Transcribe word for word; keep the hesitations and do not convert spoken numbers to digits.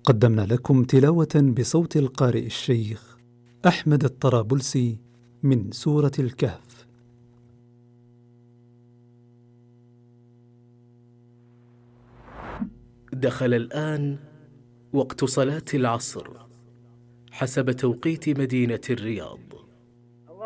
قدمنا لكم تلاوة بصوت القارئ الشيخ أحمد الطرابلسي من سورة الكهف. دخل الآن وقت صلاة العصر حسب توقيت مدينة الرياض.